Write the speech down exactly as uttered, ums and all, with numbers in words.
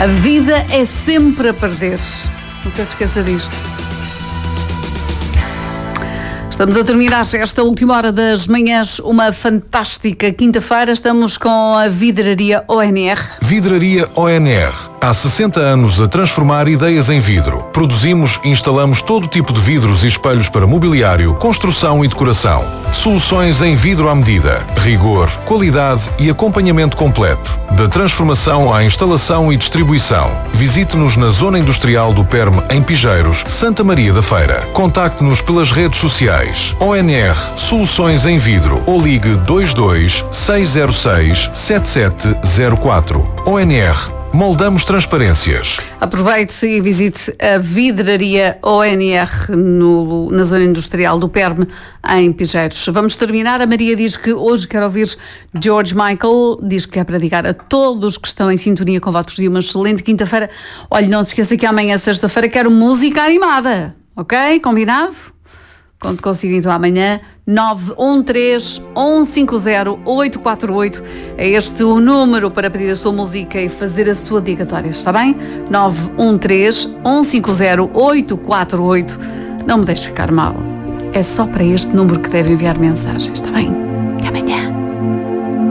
A vida é sempre a perder. Nunca se esqueça disto. Estamos a terminar esta última hora das manhãs, uma fantástica quinta-feira. Estamos com a Vidraria O N R. Vidraria O N R. Há sessenta anos a transformar ideias em vidro. Produzimos e instalamos todo tipo de vidros e espelhos para mobiliário, construção e decoração. Soluções em vidro à medida. Rigor, qualidade e acompanhamento completo. Da transformação à instalação e distribuição. Visite-nos na Zona Industrial do Perme, em Pijeiros, Santa Maria da Feira. Contacte-nos pelas redes sociais. O N R Soluções em Vidro ou ligue dois dois seis zero seis sete sete zero quatro. O N R Moldamos transparências. Aproveite e visite a Vidraria O N R no, na Zona Industrial do Perme, em Pijeiros. Vamos terminar. A Maria diz que hoje quer ouvir George Michael. Diz que é para dedicar a todos que estão em sintonia com votos de uma excelente quinta-feira. Olhe, não se esqueça que amanhã, sexta-feira, quero música animada. Ok? Combinado? Conto consigo então amanhã. nove um três, um cinco zero, oito quatro oito é este o número para pedir a sua música e fazer a sua dedicatória, está bem? nove um três, um cinco zero, oito quatro oito. Não me deixe ficar mal. É só para este número que deve enviar mensagens, está bem?